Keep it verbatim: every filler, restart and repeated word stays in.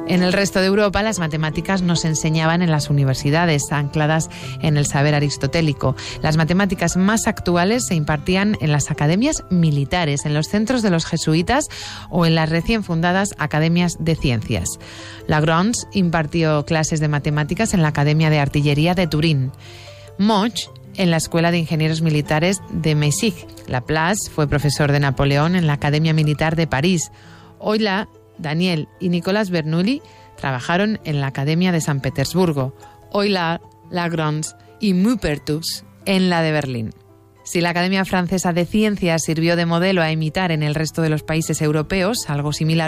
En el resto de Europa, las matemáticas no se enseñaban en las universidades, ancladas en el saber aristotélico. Las matemáticas más actuales se impartían en las academias militares, en los centros de los jesuitas o en las recién fundadas academias de ciencias. Lagrange impartió clases de matemáticas en la Academia de Artillería de Turín. Moch en la Escuela de Ingenieros Militares de Meissig. Laplace fue profesor de Napoleón en la Academia Militar de París. Euler, Daniel y Nicolas Bernoulli trabajaron en la Academia de San Petersburgo. Euler, Lagrange y Maupertuis en la de Berlín. Si la Academia Francesa de Ciencias sirvió de modelo a imitar en el resto de los países europeos, algo similar